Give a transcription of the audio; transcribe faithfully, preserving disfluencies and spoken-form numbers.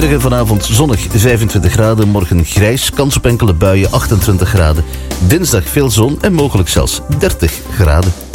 Vanmiddag en vanavond zonnig vijfentwintig graden. Morgen grijs, kans op enkele buien achtentwintig graden. Dinsdag veel zon en mogelijk zelfs dertig graden.